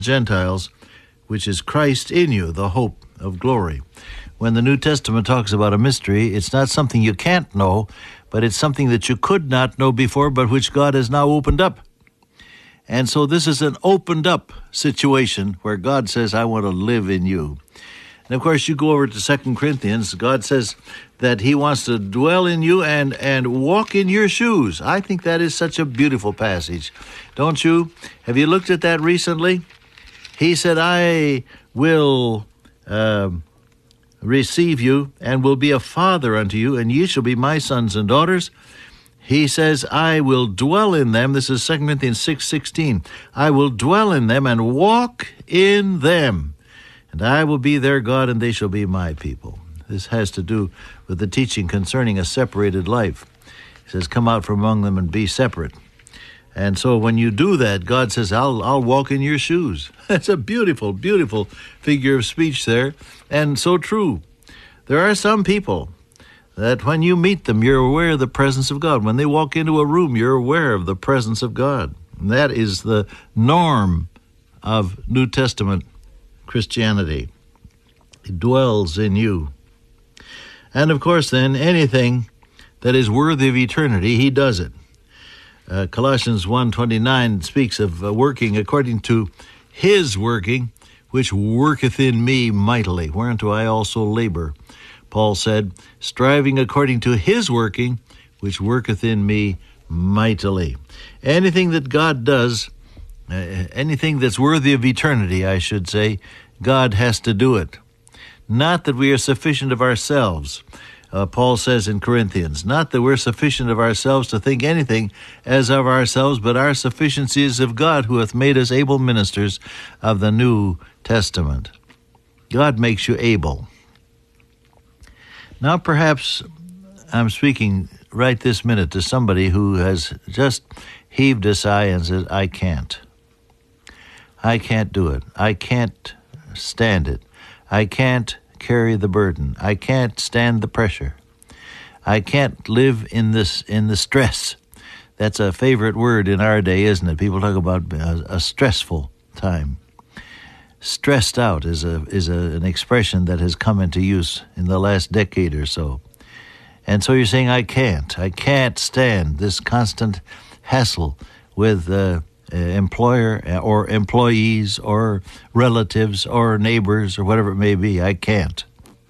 Gentiles, which is Christ in you, the hope of glory. When the New Testament talks about a mystery, it's not something you can't know, but it's something that you could not know before, but which God has now opened up. And so this is an opened up situation where God says, I want to live in you. And of course, you go over to 2 Corinthians, God says that he wants to dwell in you and walk in your shoes. I think that is such a beautiful passage. Don't you? Have you looked at that recently? He said, I will receive you and will be a father unto you, and ye shall be my sons and daughters. He says, I will dwell in them. This is 2 Corinthians 6:16. I will dwell in them and walk in them, and I will be their God, and they shall be my people. This has to do with the teaching concerning a separated life. He says, come out from among them and be separate. And so when you do that, God says, I'll walk in your shoes. That's a beautiful, beautiful figure of speech there, and so true. There are some people that when you meet them, you're aware of the presence of God. When they walk into a room, you're aware of the presence of God. And that is the norm of New Testament Christianity. It dwells in you. And of course, then, anything that is worthy of eternity, he does it. Colossians 1:29 speaks of working according to his working, which worketh in me mightily, whereunto I also labor. Paul said, striving according to his working, which worketh in me mightily. Anything that God does, anything that's worthy of eternity, I should say, God has to do it. Not that we are sufficient of ourselves. Paul says in Corinthians, not that we're sufficient of ourselves to think anything as of ourselves, but our sufficiency is of God, who hath made us able ministers of the New Testament. God makes you able. Now perhaps I'm speaking right this minute to somebody who has just heaved a sigh and said, I can't. I can't do it. I can't stand it. I can't carry the burden. I can't stand the pressure. I can't live in the stress. That's a favorite word in our day, isn't it? People talk about a stressful time. Stressed out is an expression that has come into use in the last decade or so. And so you're saying, I can't stand this constant hassle with employer or employees or relatives or neighbors or whatever it may be. I can't.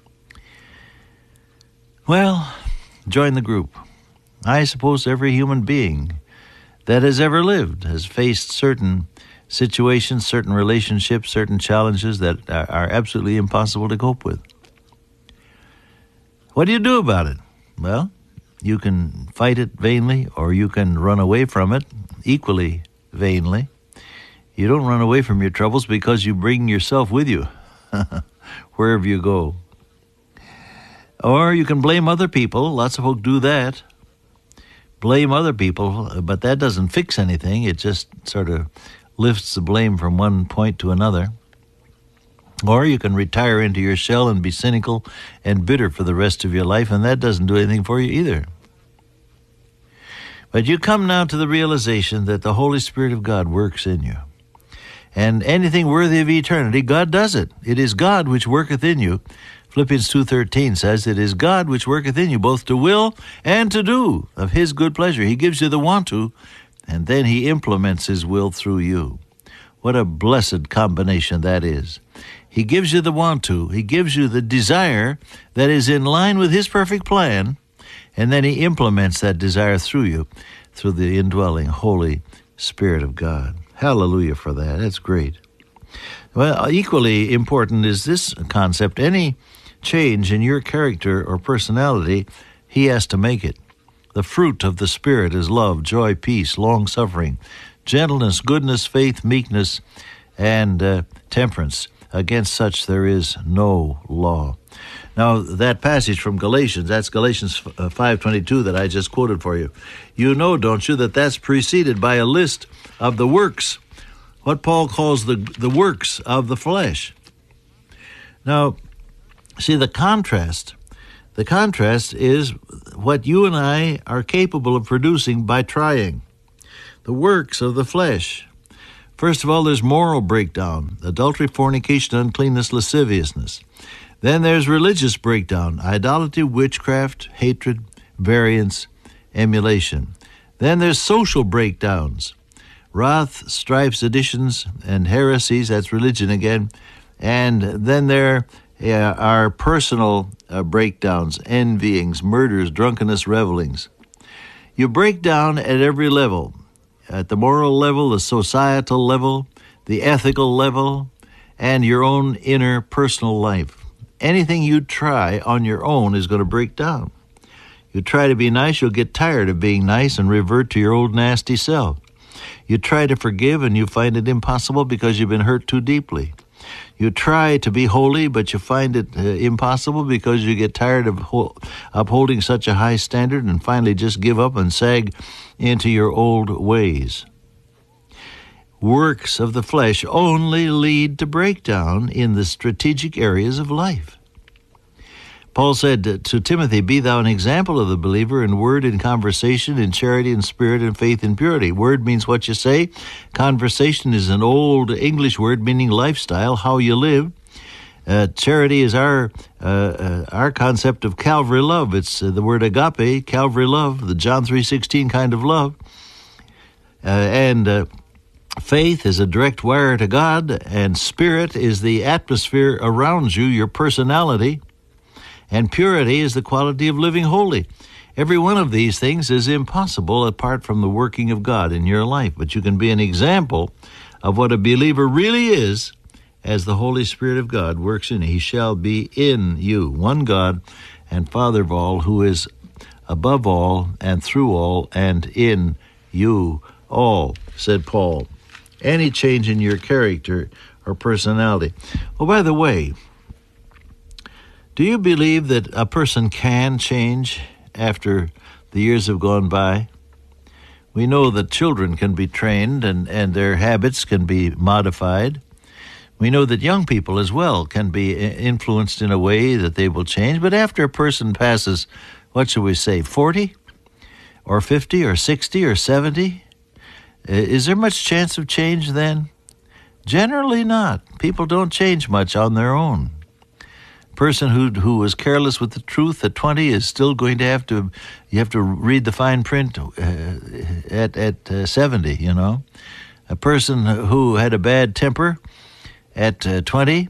Well, join the group. I suppose every human being that has ever lived has faced certain situations, certain relationships, certain challenges that are absolutely impossible to cope with. What do you do about it? Well, you can fight it vainly, or you can run away from it equally vainly. You don't run away from your troubles because you bring yourself with you wherever you go. Or you can blame other people. Lots of folk do that. Blame other people, but that doesn't fix anything. It just sort of lifts the blame from one point to another. Or you can retire into your shell and be cynical and bitter for the rest of your life, and that doesn't do anything for you either. But you come now to the realization that the Holy Spirit of God works in you. And anything worthy of eternity, God does it. It is God which worketh in you. Philippians 2:13 says, it is God which worketh in you, both to will and to do of his good pleasure. He gives you the want to, and then he implements his will through you. What a blessed combination that is. He gives you the want to. He gives you the desire that is in line with his perfect plan, and then he implements that desire through you, through the indwelling Holy Spirit of God. Hallelujah for that. That's great. Well, equally important is this concept. Any change in your character or personality, he has to make it. The fruit of the Spirit is love, joy, peace, long-suffering, gentleness, goodness, faith, meekness, and temperance. Against such there is no law. Now, that passage from Galatians, that's Galatians 5:22 that I just quoted for you. You know, don't you, that that's preceded by a list of the works, what Paul calls the works of the flesh. Now, see, the contrast is what you and I are capable of producing by trying. The works of the flesh. First of all, there's moral breakdown: adultery, fornication, uncleanness, lasciviousness. Then there's religious breakdown: idolatry, witchcraft, hatred, variance, emulation. Then there's social breakdowns: wrath, strife, seditions, and heresies. That's religion again. And then there are personal breakdowns: envyings, murders, drunkenness, revelings. You break down at every level: at the moral level, the societal level, the ethical level, and your own inner personal life. Anything you try on your own is going to break down. You try to be nice, you'll get tired of being nice and revert to your old nasty self. You try to forgive and you find it impossible because you've been hurt too deeply. You try to be holy, but you find it impossible because you get tired of upholding such a high standard and finally just give up and sag into your old ways. Works of the flesh only lead to breakdown in the strategic areas of life. Paul said to Timothy, "Be thou an example of the believer in word, in conversation, in charity, in spirit, in faith, in purity." Word means what you say. Conversation is an old English word meaning lifestyle, how you live. Charity is our concept of Calvary love. It's the word agape, Calvary love, the John 3:16 kind of love. And faith is a direct wire to God, and spirit is the atmosphere around you, your personality. And purity is the quality of living holy. Every one of these things is impossible apart from the working of God in your life. But you can be an example of what a believer really is as the Holy Spirit of God works in you. He shall be in you, one God and Father of all, who is above all and through all and in you all, said Paul. Any change in your character or personality. Oh, by the way, do you believe that a person can change after the years have gone by? We know that children can be trained and their habits can be modified. We know that young people as well can be influenced in a way that they will change. But after a person passes, what shall we say, 40 or 50 or 60 or 70, is there much chance of change then? Generally not. People don't change much on their own. Person who was careless with the truth at 20 is still going to you have to read the fine print at 70, you know. A person who had a bad temper at 20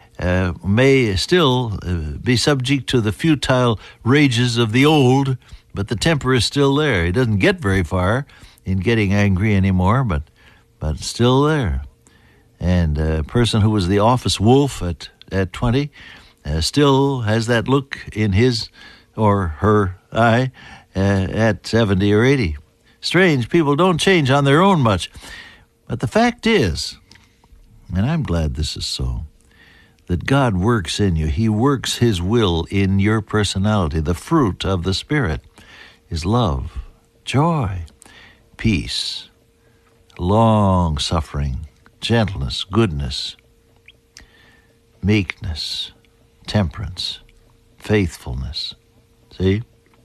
may still be subject to the futile rages of the old, but the temper is still there. He doesn't get very far in getting angry anymore, but it's still there. And a person who was the office wolf at 20 still has that look in his or her eye at 70 or 80. Strange, people don't change on their own much. But the fact is, and I'm glad this is so, that God works in you. He works His will in your personality. The fruit of the Spirit is love, joy, peace, long-suffering, gentleness, goodness, meekness, temperance, faithfulness. See?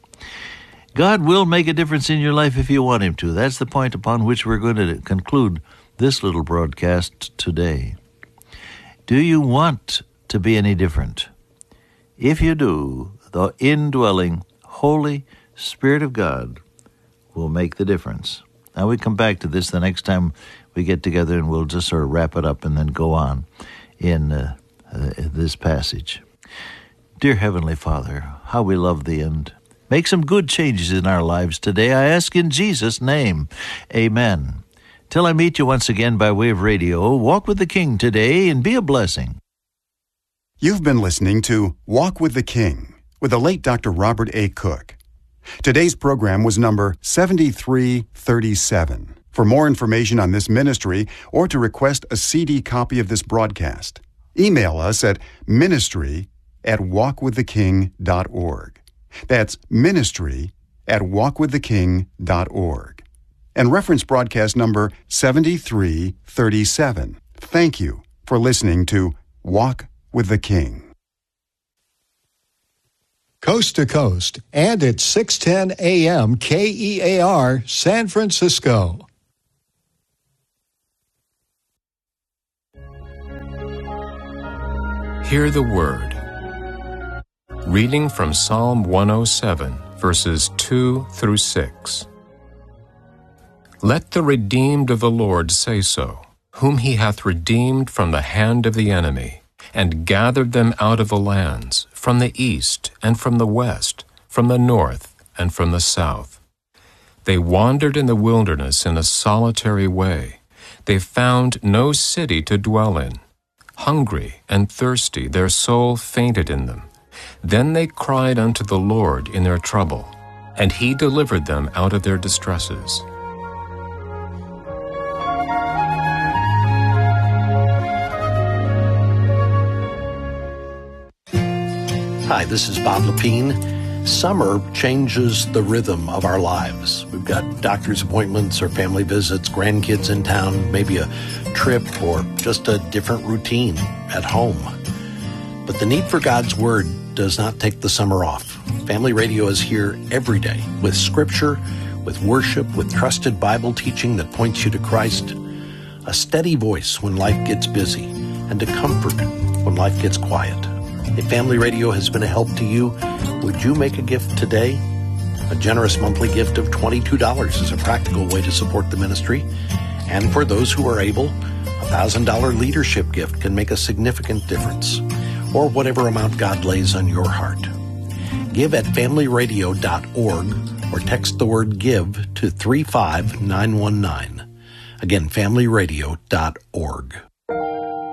God will make a difference in your life if you want Him to. That's the point upon which we're going to conclude this little broadcast today. Do you want to be any different? If you do, the indwelling Holy Spirit of God will make the difference. Now we come back to this the next time we get together, and we'll just sort of wrap it up and then go on in this passage. Dear Heavenly Father, how we love Thee, and make some good changes in our lives today. I ask in Jesus' name, amen. Till I meet you once again by way of radio, walk with the King today and be a blessing. You've been listening to Walk with the King with the late Dr. Robert A. Cook. Today's program was number 7337. For more information on this ministry or to request a CD copy of this broadcast, email us at ministry@walkwiththeking.org. That's ministry@walkwiththeking.org. And reference broadcast number 7337. Thank you for listening to Walk with the King. Coast to Coast and at 610 AM KEAR San Francisco. Hear the word. Reading from Psalm 107, verses 2 through 6. Let the redeemed of the Lord say so, whom he hath redeemed from the hand of the enemy, and gathered them out of the lands, from the east and from the west, from the north and from the south. They wandered in the wilderness in a solitary way. They found no city to dwell in. Hungry and thirsty, their soul fainted in them. Then they cried unto the Lord in their trouble, and he delivered them out of their distresses. Hi, this is Bob Lepine. Summer changes the rhythm of our lives. We've got doctor's appointments or family visits, grandkids in town, maybe a trip or just a different routine at home. But the need for God's Word does not take the summer off. Family Radio is here every day with Scripture, with worship, with trusted Bible teaching that points you to Christ, a steady voice when life gets busy, and a comfort when life gets quiet. If Family Radio has been a help to you, would you make a gift today? A generous monthly gift of $22 is a practical way to support the ministry. And for those who are able, a $1,000 leadership gift can make a significant difference, or whatever amount God lays on your heart. Give at familyradio.org or text the word GIVE to 35919. Again, familyradio.org.